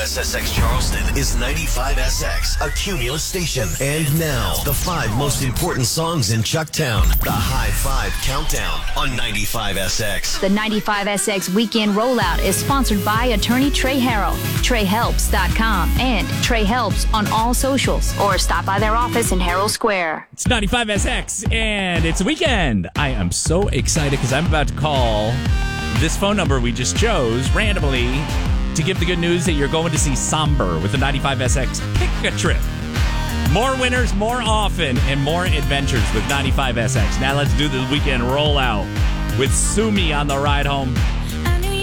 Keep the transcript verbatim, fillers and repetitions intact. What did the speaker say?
S S X Charleston is ninety-five S X, a Cumulus station. And now, the five most important songs in Chucktown. The High Five Countdown on ninety-five S X. The ninety-five S X Weekend Rollout is sponsored by attorney Trey Harrell, trey helps dot com, and Trey Helps on all socials, or stop by their office in Herald Square. It's ninety-five S X, and it's a weekend. I am so excited because I'm about to call this phone number we just chose randomly to give the good news that you're going to see Somber with the ninety-five S X Pick a Trip. More winners, more often, and more adventures with ninety-five S X. Now let's do the weekend rollout with Sumi on the ride home.